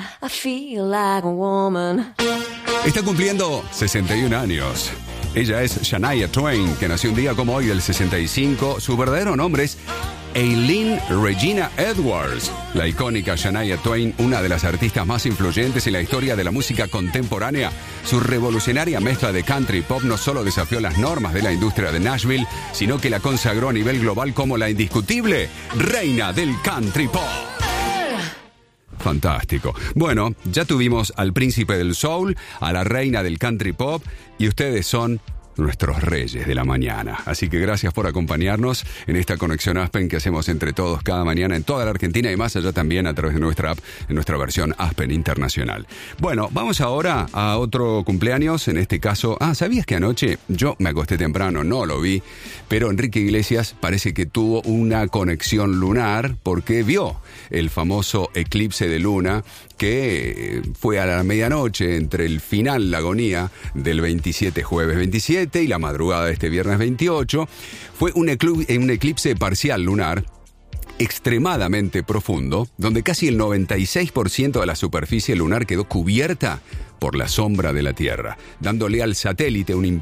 I feel like a woman. Está cumpliendo 61 años. Ella es Shania Twain, que nació un día como hoy del 65. Su verdadero nombre es Eileen Regina Edwards. La icónica Shania Twain, una de las artistas más influyentes en la historia de la música contemporánea. Su revolucionaria mezcla de country y pop no solo desafió las normas de la industria de Nashville, sino que la consagró a nivel global como la indiscutible reina del country pop. Fantástico. Bueno, ya tuvimos al príncipe del soul, a la reina del country pop, y ustedes son nuestros reyes de la mañana. Así que gracias por acompañarnos en esta conexión Aspen que hacemos entre todos cada mañana en toda la Argentina y más allá también a través de nuestra app, en nuestra versión Aspen Internacional. Bueno, vamos ahora a otro cumpleaños, en este caso... ¿sabías que anoche yo me acosté temprano? No lo vi, pero Enrique Iglesias parece que tuvo una conexión lunar porque vio el famoso eclipse de luna que fue a la medianoche entre el final, la agonía del jueves 27 y la madrugada de este viernes 28. Fue un eclipse parcial lunar extremadamente profundo, donde casi el 96% de la superficie lunar quedó cubierta por la sombra de la Tierra, dándole al satélite un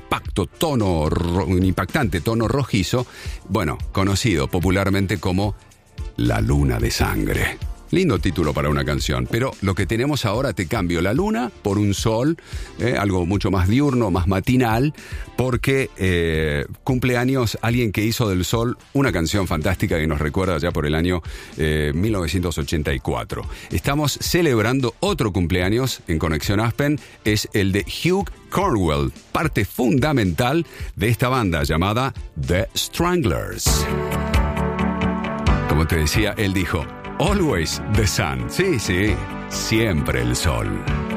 impactante tono rojizo, bueno, conocido popularmente como la luna de sangre. Lindo título para una canción, pero lo que tenemos ahora, te cambio la luna por un sol, algo mucho más diurno, más matinal, porque cumpleaños alguien que hizo del sol una canción fantástica que nos recuerda ya por el año 1984. Estamos celebrando otro cumpleaños en Conexión Aspen, es el de Hugh Cornwell, parte fundamental de esta banda llamada The Stranglers. Como te decía, él dijo... Always the sun. Sí, siempre el sol.